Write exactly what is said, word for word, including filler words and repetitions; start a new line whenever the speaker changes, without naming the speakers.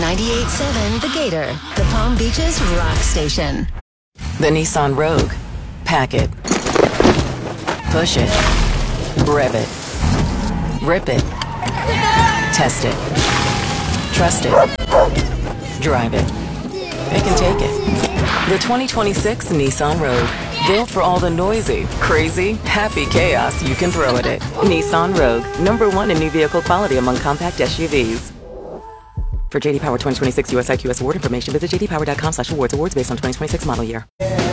ninety-eight point seven The Gator, the Palm Beaches rock station.
The Nissan Rogue. Pack it. Push it. Rev it. Rip it. Test it. Trust it. Drive it. It can take it. The twenty twenty-six Nissan Rogue. Built for all the noisy, crazy, happy chaos you can throw at it. Nissan Rogue. Number one in new vehicle quality among compact S U Vs. For J D Power twenty twenty-six U S I Q S award information, visit j d power dot com slash awards. Awards based on twenty twenty-six model year.